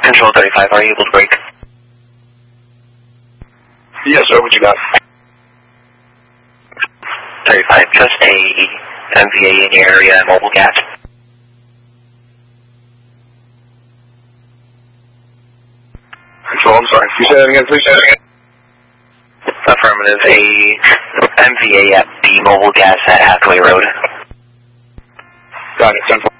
Control 35, are you able to break? Yes, sir. What you got? 35, just a MVA in your area, mobile gas. Control, I'm sorry. You say that again, please? Affirmative, a MVA at the mobile gas at Hathaway Road. Got it, 10-4.